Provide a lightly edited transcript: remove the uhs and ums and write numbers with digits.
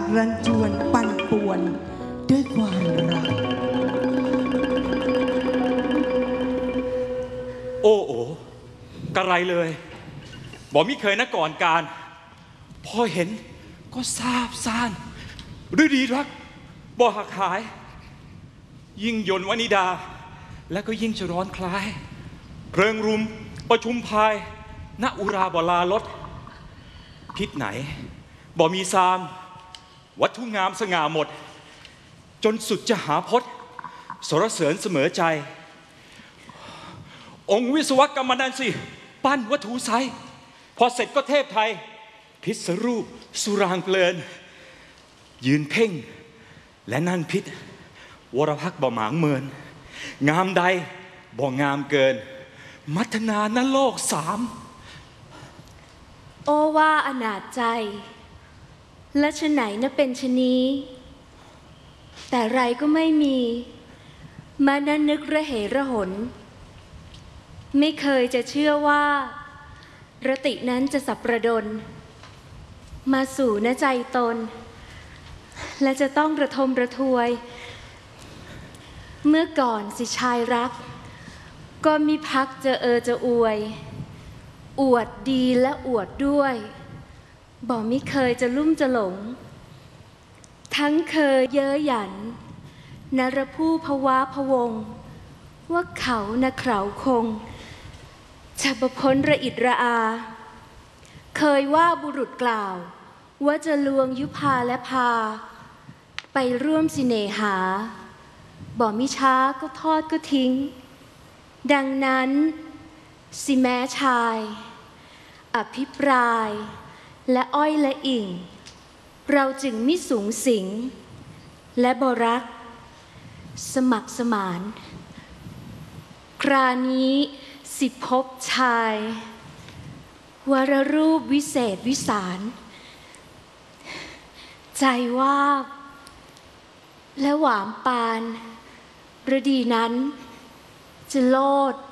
รันจวนปั่นป่วนด้วยความรักโอ้โกระไรเลยบอกมิเคยนะก่อนการพอเห็นก็ซาบซ่านฤดีรักบ่หักหายยิ่งยนต์วนิดาและก็ยิ่งจะร้อนคล้ายเพลิงรุมประชุมพายณอุราบลาลดพิษไหนบ่มีซามวัตถุงามสง่าหมดจนสุดจะหาพจน์สรเสริญเสมอใจองค์วิศวกรรมนันสิปั้นวัตถุไซพอเสร็จก็เทพไทยพิษรูปสุรางเพลินยืนเพ่งและนั่นพิษวรพักบ่หมางเมินงามใดบ่งามเกินมัทนานโลกสามโอว่าอนาจใจและชะไหนนะเป็นชะนี้แต่ไรก็ไม่มีมานั้นนึกระเหระหนไม่เคยจะเชื่อว่ารตินั้นจะสับประดลมาสู่ณใจตนและจะต้องระทมระทวยเมื่อก่อนสิชายรักก็มีพักจะจะอวยอวดดีและอวดด้วยบอกไม่เคยจะลุ่มจะหลงทั้งเคยเย้ยหยันนรผู้ภวะพวงว่าเขานะเขาคงจะประพ้นระอิดระอาเคยว่าบุรุษกล่าวว่าจะลวงยุพาและพาไปร่วมสิเนหาบอกมิช้าก็ทอดก็ทิ้งดังนั้นสิแม้ชายอภิปรายและอ้อยและอิ่งเราจึงมิสูงสิงและบรักสมัครสมานครานี้สิพบชายวรรูปวิเศษวิสารใจว่าและหวามปานฤดีนั้นจะโลด